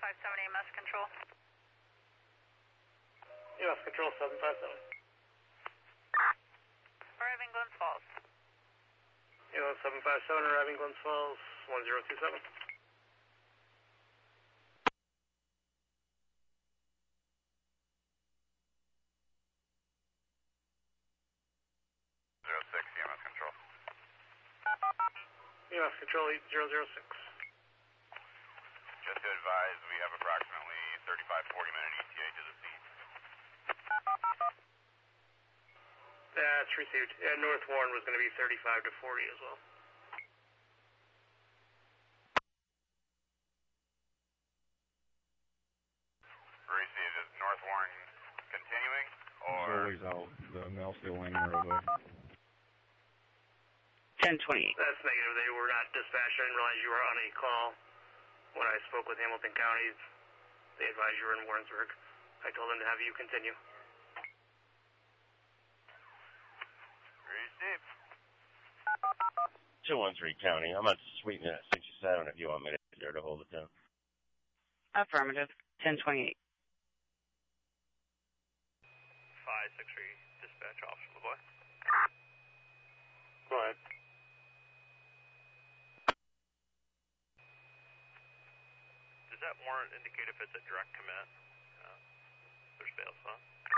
757 EMS control. EMS control 757. Arriving Glens Falls. EMS 757 arriving Glens Falls 1027. EMS control 8006. Just to advise, we have approximately 35-40 minute ETA to the scene. That's received. North Warren was going to be 35 to 40 as well. Received. Is North Warren continuing, or? Always out. The mail's still hanging the roadway. 1028. That's negative. They were not dispatched. I didn't realize you were on a call. When I spoke with Hamilton County, they advised you were in Warrensburg. I told them to have you continue. Received. 213 County. I'm at Sweeten at 67 if you want me to there to hold it down. Affirmative. 1028. 563 dispatch officer LeBoy. Go ahead. Does that warrant indicate if it's a direct commit? There's bail, huh?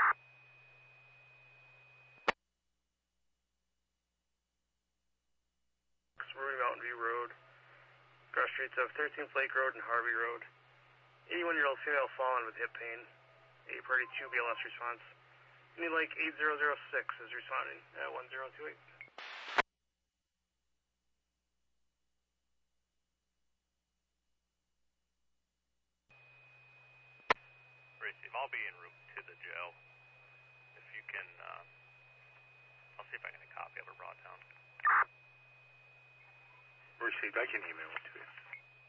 Rory Mountain View Road, cross streets of 13th Lake Road and Harvey Road. 81-year-old female fallen with hip pain. A party 2 BLS response. Need Lake 8006 is responding at 1028. Receive. I'll be en route to the jail. If you can, I'll see if I can get a copy of it brought down. Received. I can email it to you.